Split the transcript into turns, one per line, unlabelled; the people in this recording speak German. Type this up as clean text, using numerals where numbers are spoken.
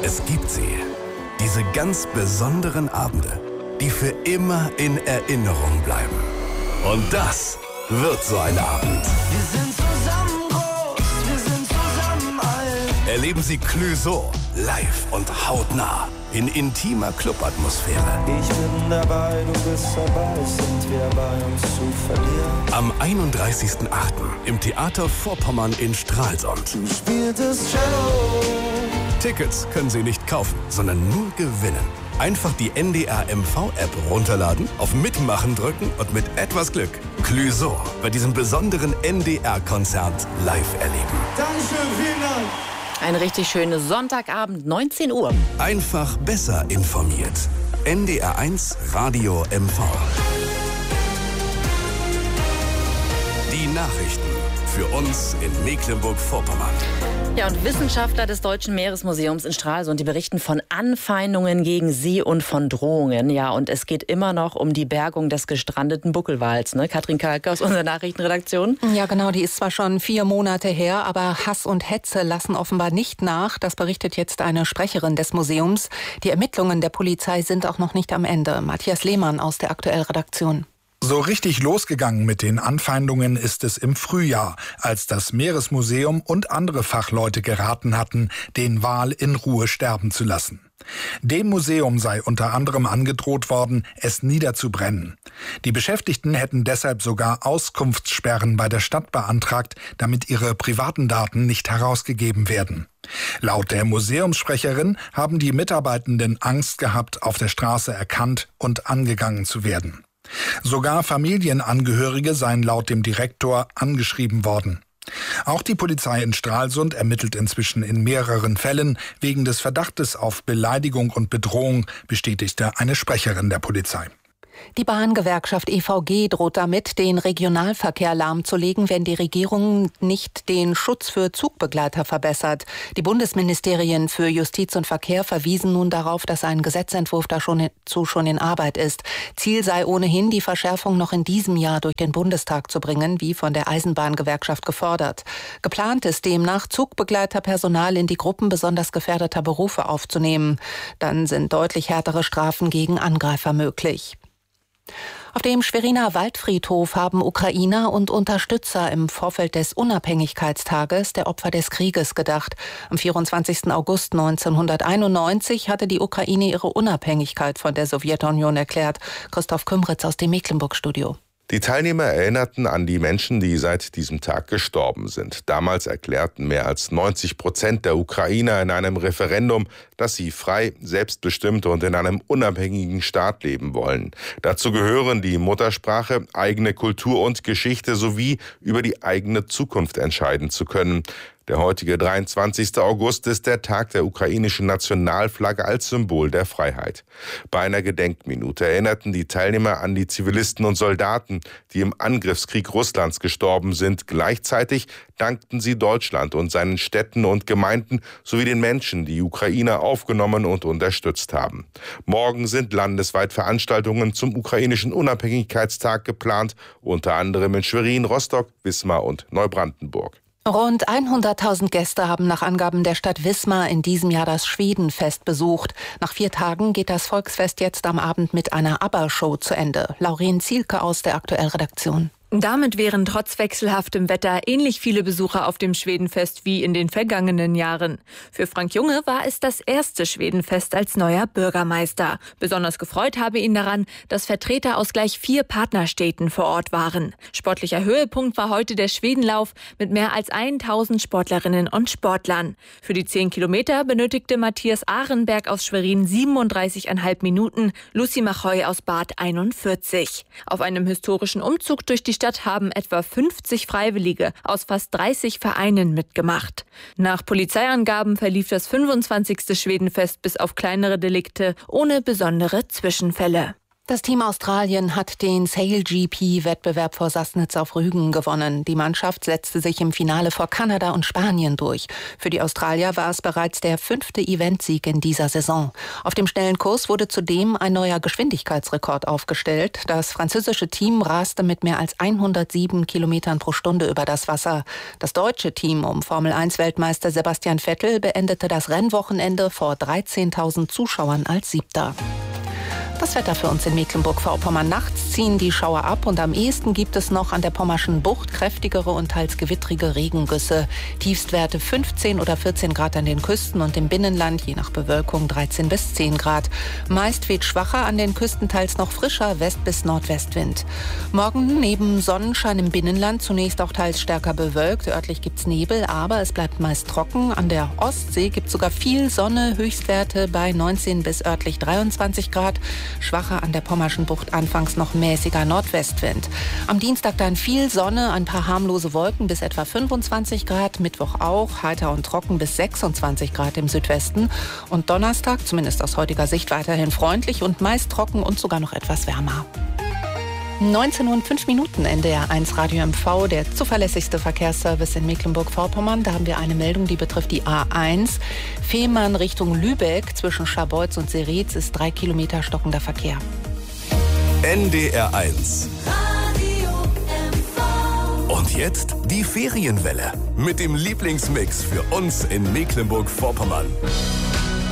Es gibt sie. Diese ganz besonderen Abende, die für immer in Erinnerung bleiben. Und das wird so ein Abend.
Wir sind zusammen groß, wir sind zusammen alt.
Erleben Sie Clouseau live und hautnah in intimer Clubatmosphäre.
Ich bin dabei, du bist dabei, sind wir bei uns zu verlieren.
Am 31.08. im Theater Vorpommern in Stralsund.
Du spieltest Cello.
Tickets können Sie nicht kaufen, sondern nur gewinnen. Einfach die NDR MV-App runterladen, auf Mitmachen drücken und mit etwas Glück Clouseau bei diesem besonderen NDR-Konzert live erleben.
Dankeschön, vielen Dank.
Ein richtig schönes Sonntagabend, 19 Uhr.
Einfach besser informiert. NDR1 Radio MV. Die Nachrichten für uns in Mecklenburg-Vorpommern.
Ja, und Wissenschaftler des Deutschen Meeresmuseums in Stralsund, die berichten von Anfeindungen gegen sie und von Drohungen. Ja, und es geht immer noch um die Bergung des gestrandeten Buckelwals, ne? Katrin Kalke aus unserer Nachrichtenredaktion.
Ja, genau, die ist zwar schon 4 Monate her, aber Hass und Hetze lassen offenbar nicht nach. Das berichtet jetzt eine Sprecherin des Museums. Die Ermittlungen der Polizei sind auch noch nicht am Ende. Matthias Lehmann aus der Aktuell-Redaktion.
So richtig losgegangen mit den Anfeindungen ist es im Frühjahr, als das Meeresmuseum und andere Fachleute geraten hatten, den Wal in Ruhe sterben zu lassen. Dem Museum sei unter anderem angedroht worden, es niederzubrennen. Die Beschäftigten hätten deshalb sogar Auskunftssperren bei der Stadt beantragt, damit ihre privaten Daten nicht herausgegeben werden. Laut der Museumssprecherin haben die Mitarbeitenden Angst gehabt, auf der Straße erkannt und angegangen zu werden. Sogar Familienangehörige seien laut dem Direktor angeschrieben worden. Auch die Polizei in Stralsund ermittelt inzwischen in mehreren Fällen wegen des Verdachtes auf Beleidigung und Bedrohung, bestätigte eine Sprecherin der Polizei.
Die Bahngewerkschaft EVG droht damit, den Regionalverkehr lahmzulegen, wenn die Regierung nicht den Schutz für Zugbegleiter verbessert. Die Bundesministerien für Justiz und Verkehr verwiesen nun darauf, dass ein Gesetzentwurf dazu schon in Arbeit ist. Ziel sei ohnehin, die Verschärfung noch in diesem Jahr durch den Bundestag zu bringen, wie von der Eisenbahngewerkschaft gefordert. Geplant ist demnach, Zugbegleiterpersonal in die Gruppen besonders gefährdeter Berufe aufzunehmen. Dann sind deutlich härtere Strafen gegen Angreifer möglich. Auf dem Schweriner Waldfriedhof haben Ukrainer und Unterstützer im Vorfeld des Unabhängigkeitstages der Opfer des Krieges gedacht. Am 24. August 1991 hatte die Ukraine ihre Unabhängigkeit von der Sowjetunion erklärt. Christoph Kümritz aus dem Mecklenburg-Studio.
Die Teilnehmer erinnerten an die Menschen, die seit diesem Tag gestorben sind. Damals erklärten mehr als 90% der Ukrainer in einem Referendum, dass sie frei, selbstbestimmt und in einem unabhängigen Staat leben wollen. Dazu gehören die Muttersprache, eigene Kultur und Geschichte sowie über die eigene Zukunft entscheiden zu können. Der heutige 23. August ist der Tag der ukrainischen Nationalflagge als Symbol der Freiheit. Bei einer Gedenkminute erinnerten die Teilnehmer an die Zivilisten und Soldaten, die im Angriffskrieg Russlands gestorben sind. Gleichzeitig dankten sie Deutschland und seinen Städten und Gemeinden sowie den Menschen, die Ukrainer aufgenommen und unterstützt haben. Morgen sind landesweit Veranstaltungen zum ukrainischen Unabhängigkeitstag geplant, unter anderem in Schwerin, Rostock, Wismar und Neubrandenburg.
Rund 100.000 Gäste haben nach Angaben der Stadt Wismar in diesem Jahr das Schwedenfest besucht. Nach 4 Tagen geht das Volksfest jetzt am Abend mit einer ABBA-Show zu Ende. Lauren Zielke aus der Aktuell-Redaktion.
Damit wären trotz wechselhaftem Wetter ähnlich viele Besucher auf dem Schwedenfest wie in den vergangenen Jahren. Für Frank Junge war es das erste Schwedenfest als neuer Bürgermeister. Besonders gefreut habe ihn daran, dass Vertreter aus gleich 4 Partnerstädten vor Ort waren. Sportlicher Höhepunkt war heute der Schwedenlauf mit mehr als 1.000 Sportlerinnen und Sportlern. Für die 10 Kilometer benötigte Matthias Ahrenberg aus Schwerin 37,5 Minuten, Lucy Machoy aus Bad 41. Auf einem historischen Umzug durch die Stadt haben etwa 50 Freiwillige aus fast 30 Vereinen mitgemacht. Nach Polizeiangaben verlief das 25. Schwedenfest bis auf kleinere Delikte ohne besondere Zwischenfälle.
Das Team Australien hat den Sail-GP-Wettbewerb vor Sassnitz auf Rügen gewonnen. Die Mannschaft setzte sich im Finale vor Kanada und Spanien durch. Für die Australier war es bereits der 5. Eventsieg in dieser Saison. Auf dem schnellen Kurs wurde zudem ein neuer Geschwindigkeitsrekord aufgestellt. Das französische Team raste mit mehr als 107 Kilometern pro Stunde über das Wasser. Das deutsche Team um Formel-1-Weltmeister Sebastian Vettel beendete das Rennwochenende vor 13.000 Zuschauern als 7. Das Wetter für uns in Mecklenburg-Vorpommern. Nachts ziehen die Schauer ab und am ehesten gibt es noch an der Pommerschen Bucht kräftigere und teils gewittrige Regengüsse. Tiefstwerte 15 oder 14 Grad an den Küsten und im Binnenland, je nach Bewölkung 13 bis 10 Grad. Meist weht schwacher, an den Küsten teils noch frischer West- bis Nordwestwind. Morgen neben Sonnenschein im Binnenland zunächst auch teils stärker bewölkt. Örtlich gibt's Nebel, aber es bleibt meist trocken. An der Ostsee gibt's sogar viel Sonne, Höchstwerte bei 19 bis örtlich 23 Grad. Schwacher an der Pommerschen Bucht, anfangs noch mäßiger Nordwestwind. Am Dienstag dann viel Sonne, ein paar harmlose Wolken bis etwa 25 Grad. Mittwoch auch, heiter und trocken bis 26 Grad im Südwesten. Und Donnerstag, zumindest aus heutiger Sicht, weiterhin freundlich und meist trocken und sogar noch etwas wärmer. 19:05 NDR 1 Radio MV, der zuverlässigste Verkehrsservice in Mecklenburg-Vorpommern. Da haben wir eine Meldung, die betrifft die A1. Fehmarn Richtung Lübeck zwischen Scharbeutz und Seretz ist 3 Kilometer stockender Verkehr.
NDR 1. Und jetzt die Ferienwelle mit dem Lieblingsmix für uns in Mecklenburg-Vorpommern.